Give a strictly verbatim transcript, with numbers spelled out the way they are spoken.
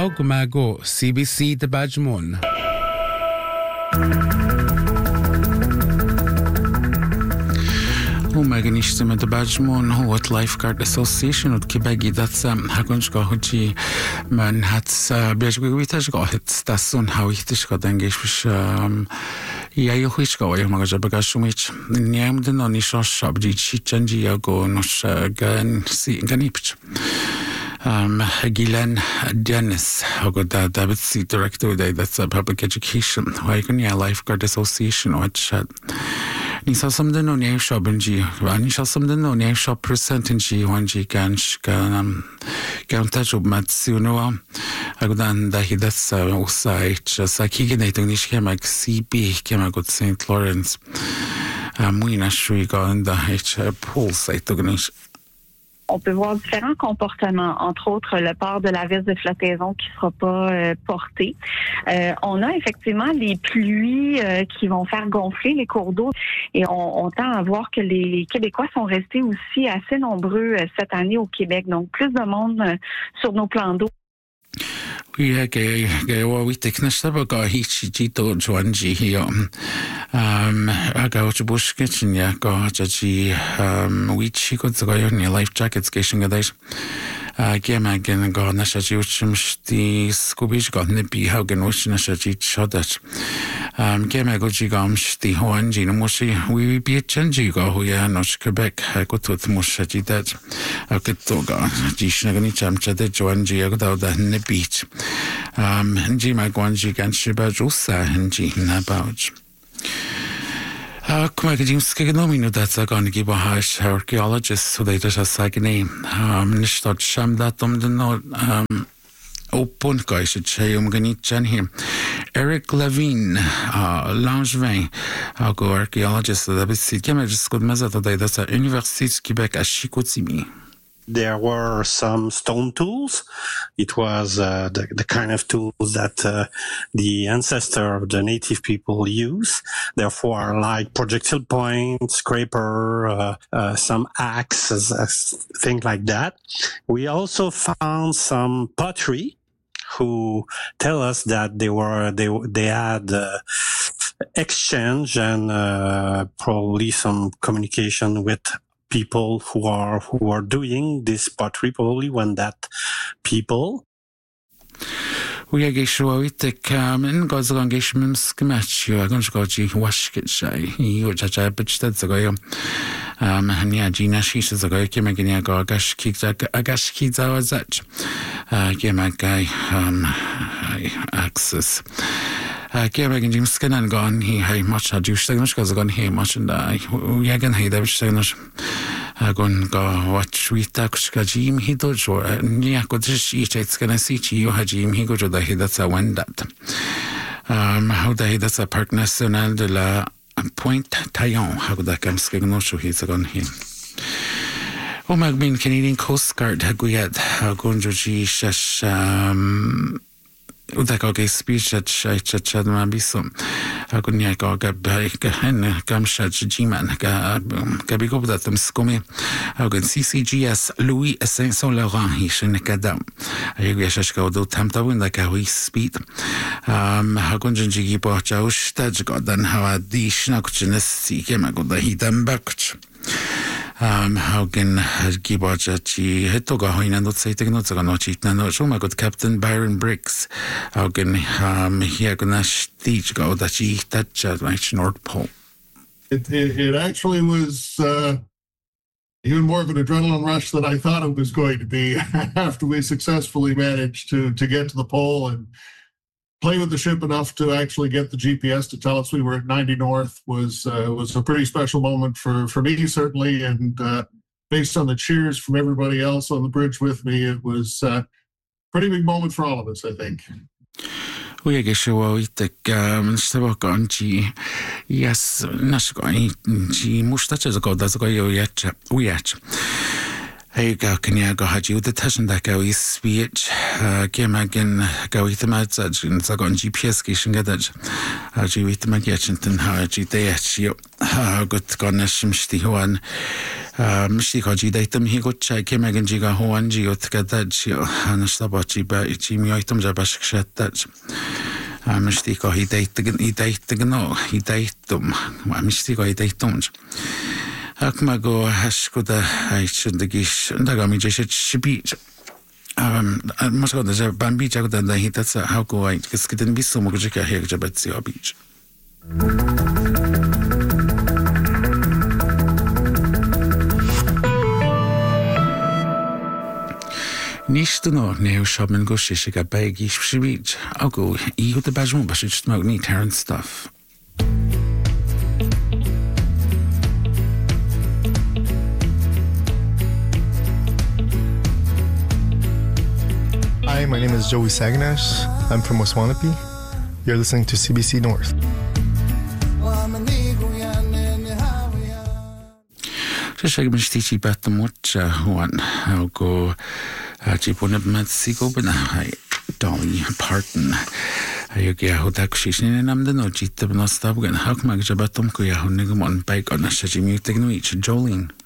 How gumago C B C de Bajmon. Hon megan ishte med de Bajmon Hot Lifeguard Association od Quebec that's um hagunch go hoji man hat bejgu witaj go het stasson how ich go dengish um ja yo hiç go yo magaja bagashumich niam den oni shosh abdi chichanji go no gan si ganipch Um, Gillen Dennis, who da David C. Director of that's a public education. Why can you Lifeguard Association which uh, ni sa something no near shop and G, ni sa something no near shop percentage when G can can can touch up Matsuno. I go down that he that's uh site just like he can eat nish came like C B came out got Saint Lawrence. Um, we na shui go on the H pool site to ganish. On peut voir différents comportements, entre autres le port de la veste de flottaison qui ne sera pas euh, porté. Euh, on a effectivement les pluies euh, qui vont faire gonfler les cours d'eau et on, on tend à voir que les Québécois sont restés aussi assez nombreux euh, cette année au Québec. Donc plus de monde euh, sur nos plans d'eau. Oui, que que we technisch aber gar hichi jito juanji hier um aga bush kitchen ja ga ji um we chi got so your life jackets geshin gadais uh gema gen ga na shaji uchim sti skubish ga ne bi ha gen uchna shaji chodat um gema go ji gam sti hoanji no moshi we bi chanji ga ho ya no Quebec go to moshi dat aga to ga ji shna gani chamcha de juanji ga da da ne beach Um, Nji ma gwanji gan shiba jusa nji na bauj. Uh, Kuma ga jim skega no minu dat sa gan giba hash archaeologists so they just a sagni. Um, nishtod sham dat um den no um open guys at chay um gani chan here. Eric Levine, uh, Langevin, uh, go archaeologist that bit sit kema just good meza today that's at Université du Québec à Chicoutimi. There were some stone tools. It was uh, the, the kind of tools that uh, the ancestor of the native people use. Therefore, like projectile point, scraper, uh, uh, some axes, uh, things like that. We also found some pottery who tell us that they were they they had uh, exchange and uh, probably some communication with people who are who are doing this pottery probably when that people we are gesho it come and goes on geshim skmatch you are going to go to wash it shay you judge a bit that's go um nya gina she says go kema gina go gash kids agash kids was that uh kema guy um access Uh, Kera gan James Skinnan gone he hay much a juice signals because gone he much and I yagan hay that signals uh gon go watch we tak skajim he do jo nia go just each it's gonna see you hajim he go to the that's a one that um how the that's a Parc National de la Pointe Taillon how that comes no show he's gone here. Oh my been Canadian Coast Guard haguyad gonjoji shash um Udako ge speech at shait chat ma biso agunya go ga ga hen gam shat jiman ga ga bigo that them skumi agun C C G S Louis Saint Laurent hi shin kadam ayu shash go do tamta win like we speed um agun jinji bo chaush taj go dan hawa di shnakuchnes si kema go da hidam bakch um how can gibachi hetoga hoina not say no to no cheat no so my good Captain Byron Briggs how can um here gonna teach go that she that just North Pole. It, it it actually was uh even more of an adrenaline rush than I thought it was going to be after we successfully managed to to get to the pole and play with the ship enough to actually get the G P S to tell us we were at ninety north was uh, was a pretty special moment for, for me, certainly. And uh, based on the cheers from everybody else on the bridge with me, it was a uh, pretty big moment for all of us, I think. We get show it um stabok on G yes nashko G mustache go das go yo yet we yet Hey go kanya go haji the tashin that go is speech uh kema again go with the mats and so on G P S kishin gadaj haji with the magachinton haji de chi ha gut gonashim shti hoan mishti ka ji daitam hi got chai ke magan ji ga hoan ji ot ka dad ji anash tabachi ba ji mi aitam ja bashk shat mishti ka hi daitgan hi daitgan no hi daitum mishti ka hi daitum ak mago hasko da aichun da gish da ga mi je shibi um mas ga da ban bi ja da da hitatsa how go I skiden biso mo ga ka her ja batsi beach Nisto no neo shaman go shishiga bagi shibij. I'll go e with the bajmo, but just smoke neat hair and stuff. Hi, my name is Joey Sagnash. I'm from Waswanipi. You're listening to C B C North. Shishag mishtichi batamucha one. I'll go. Chipon of Mexico, but I Dolly Parton. I get how that she's in and the no cheat of no stop and how much about Tom Kuya who nigga one bike on a shaggy muting each Jolene.